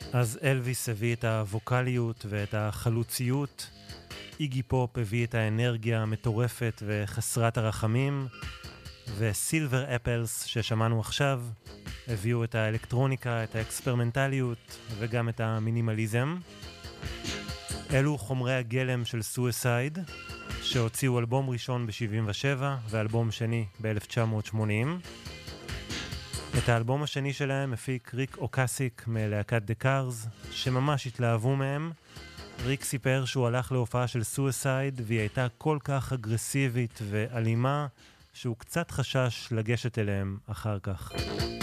אז אלוויס הביא את הווקליות ואת החלוציות, איגי פופ הביא את האנרגיה המטורפת וחסרת הרחמים, וסילבר אפלס ששמענו עכשיו הביאו את האלקטרוניקה, את האקספרמנטליות וגם את המינימליזם. אלו חומרי הגלם של סואסייד, שהוציאו אלבום ראשון ב-77 ואלבום שני ב-1980. את האלבום השני שלהם הפיק ריק אוקסיק מלהקת דה קארס, שממש התלהבו מהם. ריק סיפר שהוא הלך להופעה של סואסייד והיא הייתה כל כך אגרסיבית ואלימה שהוא קצת חשש לגשת אליהם אחר כך.